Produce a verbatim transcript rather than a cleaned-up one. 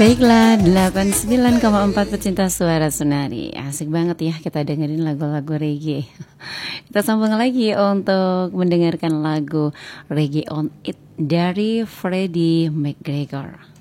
Baiklah, delapan puluh sembilan koma empat pecinta suara Sunari. Asik banget ya kita dengerin lagu-lagu reggae. Kita sambung lagi untuk mendengarkan lagu Reggae on It dari Freddie McGregor.